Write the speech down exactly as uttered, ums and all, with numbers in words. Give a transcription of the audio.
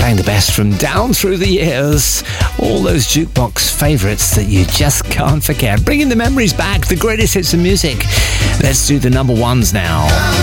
playing the best from down through the years. All those jukebox favourites that you just can't forget. Bringing the memories back, the greatest hits of music. Let's do the number ones now.